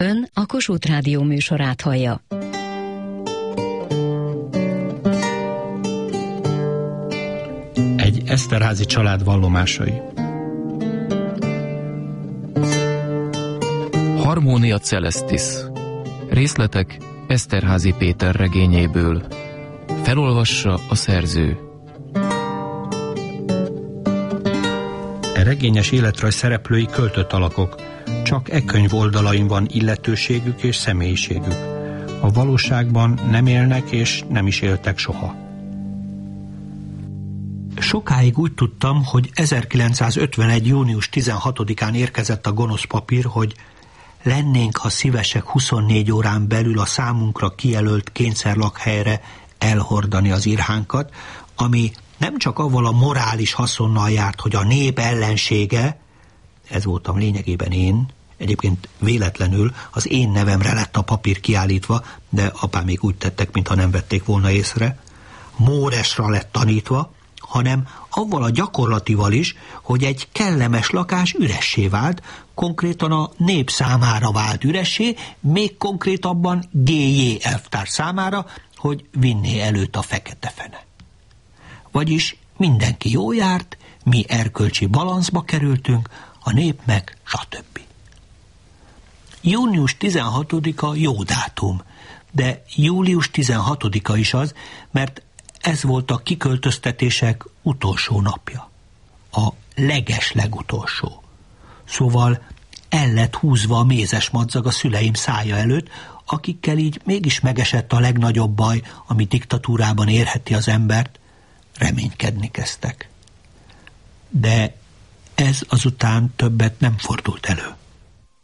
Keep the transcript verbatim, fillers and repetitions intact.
Ön a Kossuth Rádió műsorát hallja. Egy Eszterházy család vallomásai. Harmonia Celestis. Részletek Eszterházy Péter regényéből. Felolvassa a szerző. E regényes életrajz szereplői költött alakok. Csak e könyv oldalain van illetőségük és személyiségük. A valóságban nem élnek és nem is éltek soha. Sokáig úgy tudtam, hogy ezerkilencszázötvenegy. június tizenhatodikán érkezett a gonosz papír, hogy lennénk, ha szívesek huszonnégy órán belül a számunkra kijelölt kényszerlakhelyre elhordani az irhánkat, ami nem csak avval a morális haszonnal járt, hogy a nép ellensége, ez voltam lényegében én, egyébként véletlenül az én nevemre lett a papír kiállítva, de apám még úgy tettek, mintha nem vették volna észre, Móresra lett tanítva, hanem avval a gyakorlatival is, hogy egy kellemes lakás üressé vált, konkrétan a nép számára vált üressé, még konkrétabban gé jé elvtárs számára, hogy vinné előtt a fekete fene. Vagyis mindenki jól járt, mi erkölcsi balanszba kerültünk, a nép meg stb. június tizenhatodika jó dátum, de július tizenhatodika is az, mert ez volt a kiköltöztetések utolsó napja. A leges legutolsó. Szóval el lett húzva a mézes madzag a szüleim szája előtt, akikkel így mégis megesett a legnagyobb baj, ami diktatúrában érheti az embert, reménykedni kezdtek. De ez azután többet nem fordult elő.